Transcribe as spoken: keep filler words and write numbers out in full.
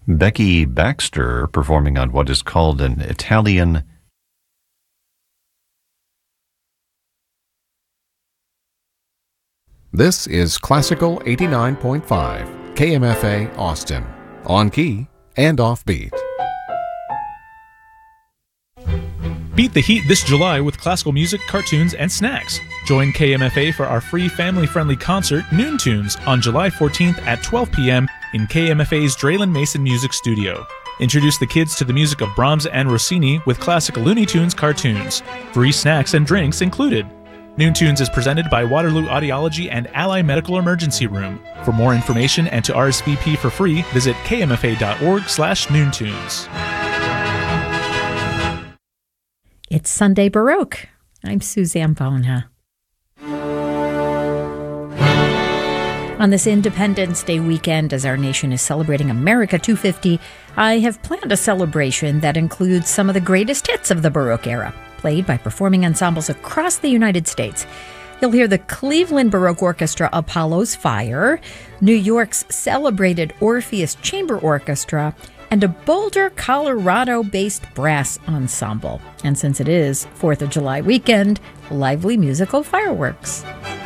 Becky Baxter performing on what is called an Italian This is Classical eighty-nine point five, K M F A Austin, on key and offbeat. Beat the heat this July with classical music, cartoons, and snacks. Join K M F A for our free family-friendly concert, Noon Tunes, on July fourteenth at twelve p.m. in K M F A's Draylen Mason Music Studio. Introduce the kids to the music of Brahms and Rossini with classic Looney Tunes cartoons. Free snacks and drinks included. Noon Tunes is presented by Waterloo Audiology and Ally Medical Emergency Room. For more information and to R S V P for free, visit kmfa.org slash noontunes. It's Sunday Baroque. I'm Suzanne Bona. On this Independence Day weekend, as our nation is celebrating America two fifty, I have planned a celebration that includes some of the greatest hits of the Baroque era, played by performing ensembles across the United States. You'll hear the Cleveland Baroque Orchestra Apollo's Fire, New York's celebrated Orpheus Chamber Orchestra, and a Boulder, Colorado-based brass ensemble. And since it is fourth of July weekend, lively musical fireworks.